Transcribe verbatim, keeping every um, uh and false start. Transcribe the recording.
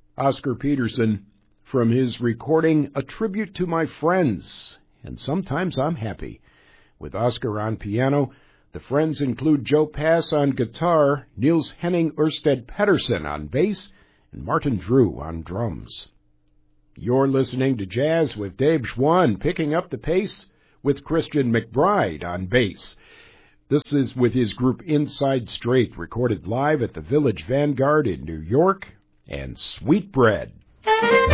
Oscar Peterson, from his recording A Tribute to My Friends, and Sometimes I'm Happy. With Oscar on piano, the Friends include Joe Pass on guitar, Niels Henning Ørsted Pedersen on bass, and Martin Drew on drums. You're listening to Jazz with Dave Schwann, picking up the pace with Christian McBride on bass. This is with his group Inside Straight, recorded live at the Village Vanguard in New York, and Sweet Bread.